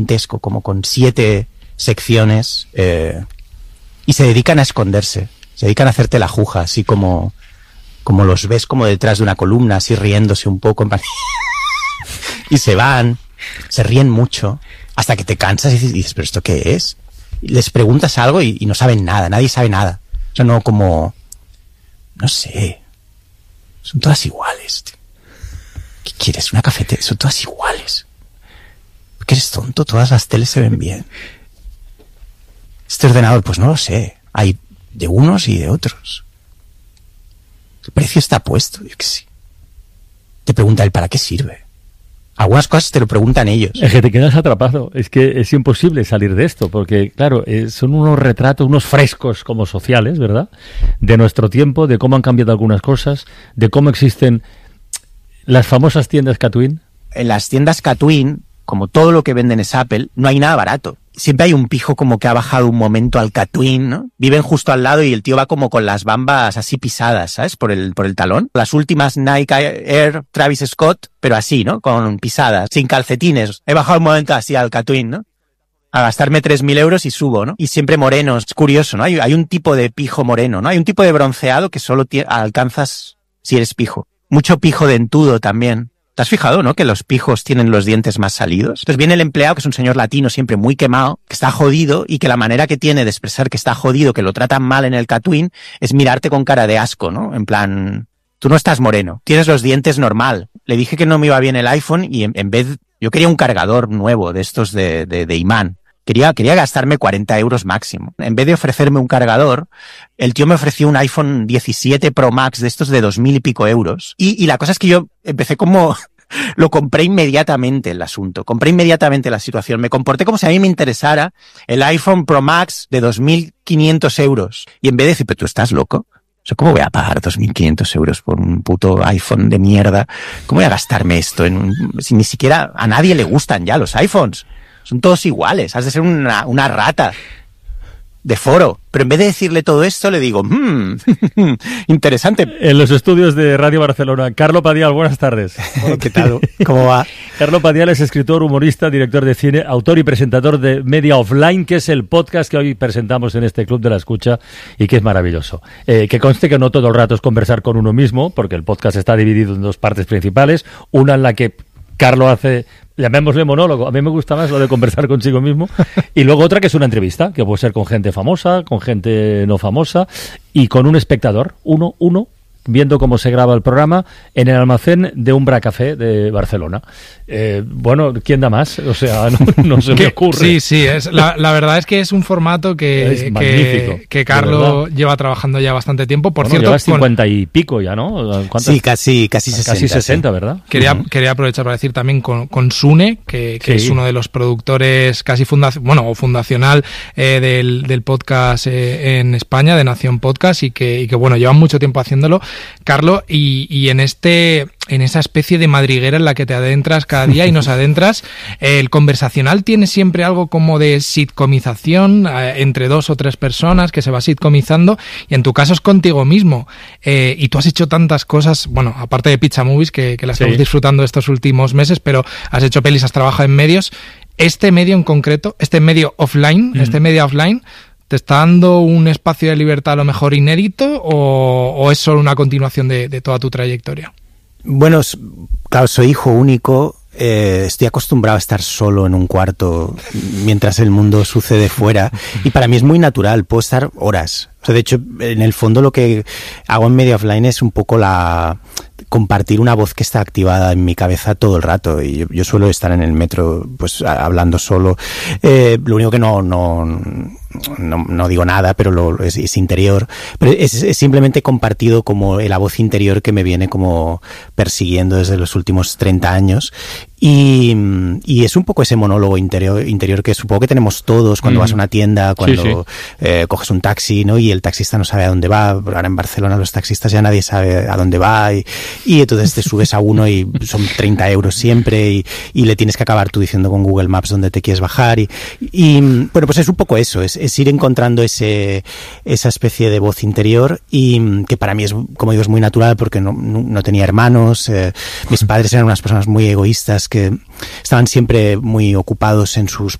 gigantesco, como con 7 secciones, y se dedican a esconderse, se dedican a hacerte la juja, así como los ves como detrás de una columna, así riéndose un poco, y se van, se ríen mucho, hasta que te cansas y dices, ¿pero esto qué es? Y les preguntas algo y no saben nada, nadie sabe nada. O sea, no como, no sé, son todas iguales, tío. ¿Qué quieres? ¿Una cafetera? Son todas iguales. ¿Por qué eres tonto? Todas las teles se ven bien. Este ordenador, pues no lo sé. Hay de unos y de otros. El precio está puesto, yo qué sé. Te pregunta él, ¿para qué sirve? Algunas cosas te lo preguntan ellos. Es que te quedas atrapado. Es que es imposible salir de esto, porque, claro, son unos retratos, unos frescos como sociales, ¿verdad? De nuestro tiempo, de cómo han cambiado algunas cosas, de cómo existen las famosas tiendas Catwin. En las tiendas Catwin, como todo lo que venden es Apple, no hay nada barato. Siempre hay un pijo como que ha bajado un momento al Catwin, ¿no? Viven justo al lado y el tío va como con las bambas así pisadas, ¿sabes? Por el talón. Las últimas Nike Air Travis Scott, pero así, ¿no? Con pisadas, sin calcetines. He bajado un momento así al Catwin, ¿no? A gastarme 3.000 euros y subo, ¿no? Y siempre morenos. Es curioso, ¿no? Hay un tipo de pijo moreno, ¿no? Hay un tipo de bronceado que solo alcanzas si eres pijo. Mucho pijo dentudo también. ¿Te has fijado, no? Que los pijos tienen los dientes más salidos. Entonces viene el empleado, que es un señor latino siempre muy quemado, que está jodido y que la manera que tiene de expresar que está jodido, que lo tratan mal en el Catwin, es mirarte con cara de asco, ¿no? En plan, tú no estás moreno, tienes los dientes normal. Le dije que no me iba bien el iPhone y en vez, yo quería un cargador nuevo de estos de imán. Quería gastarme 40 euros máximo. En vez de ofrecerme un cargador, el tío me ofreció un iPhone 17 Pro Max de estos de 2.000 y pico euros. Y la cosa es que yo empecé como... Lo compré inmediatamente el asunto. Compré inmediatamente la situación. Me comporté como si a mí me interesara el iPhone Pro Max de 2.500 euros. Y en vez de decir, pero tú estás loco. O sea, ¿cómo voy a pagar 2.500 euros por un puto iPhone de mierda? ¿Cómo voy a gastarme esto si ni siquiera a nadie le gustan ya los iPhones? Son todos iguales, has de ser una rata de foro. Pero en vez de decirle todo esto, le digo, interesante. En los estudios de Radio Barcelona, Carlo Padial, buenas tardes. ¿Qué tal? ¿Cómo va? Carlo Padial es escritor, humorista, director de cine, autor y presentador de Media Offline, que es el podcast que hoy presentamos en este Club de la Escucha y que es maravilloso. Que conste que no todo el rato es conversar con uno mismo, porque el podcast está dividido en 2 partes principales, una en la que Carlo hace, llamémosle monólogo, a mí me gusta más lo de conversar consigo mismo, y luego otra que es una entrevista, que puede ser con gente famosa, con gente no famosa, y con un espectador, uno, viendo cómo se graba el programa en el almacén de Umbra Café de Barcelona. Bueno, ¿quién da más? O sea, no se me ocurre. Sí, la verdad es que es un formato que Carlo lleva trabajando ya bastante tiempo. Por cierto, llevas 50 y pico ya, ¿no? Sí, casi 60. Casi 60, sí. ¿Verdad? Quería aprovechar para decir también con Sune, que sí, es uno de los productores casi fundacional del podcast en España, de Nación Podcast, y que bueno, llevan mucho tiempo haciéndolo, Carlo, y en esa especie de madriguera en la que te adentras cada día y nos adentras, el conversacional tiene siempre algo como de sitcomización entre 2 o 3 personas que se va sitcomizando, y en tu caso es contigo mismo, y tú has hecho tantas cosas, bueno, aparte de Pizza Movies que las estamos disfrutando estos últimos meses, pero has hecho pelis, has trabajado en medios. Este medio en concreto, este medio offline, ¿te está dando un espacio de libertad a lo mejor inédito o es solo una continuación de toda tu trayectoria? Bueno, claro, soy hijo único, estoy acostumbrado a estar solo en un cuarto mientras el mundo sucede fuera, y para mí es muy natural, puedo estar horas. O sea, de hecho, en el fondo lo que hago en Media Offline es un poco compartir una voz que está activada en mi cabeza todo el rato, y yo suelo estar en el metro pues hablando solo. Lo único que no digo nada, pero es interior, pero es simplemente compartido como la voz interior que me viene como persiguiendo desde los últimos 30 años, y es un poco ese monólogo interior que supongo que tenemos todos cuando vas a una tienda, cuando coges un taxi, ¿no? Y el taxista no sabe a dónde va. Ahora en Barcelona los taxistas ya nadie sabe a dónde va, y entonces te subes a uno y son 30 euros siempre, y le tienes que acabar tú diciendo con Google Maps dónde te quieres bajar, y bueno, pues es un poco eso, es ir encontrando esa especie de voz interior, y que para mí es, como digo, es muy natural porque no tenía hermanos, mis padres eran unas personas muy egoístas que estaban siempre muy ocupados en sus